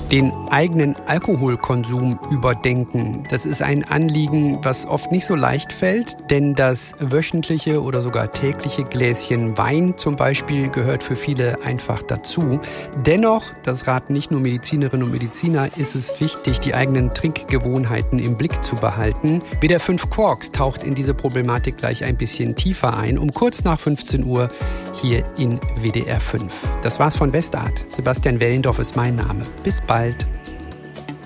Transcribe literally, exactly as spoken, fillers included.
Den eigenen Alkoholkonsum überdenken. Das ist ein Anliegen, was oft nicht so leicht fällt, denn das wöchentliche oder sogar tägliche Gläschen Wein zum Beispiel gehört für viele einfach dazu. Dennoch, das raten nicht nur Medizinerinnen und Mediziner, ist es wichtig, die eigenen Trinkgewohnheiten im Blick zu behalten. W D R fünf Quarks taucht in diese Problematik gleich ein bisschen tiefer ein, um kurz nach fünfzehn Uhr hier in W D R fünf. Das war's von Westart. Sebastian Wellendorf ist mein Name. Bis bald.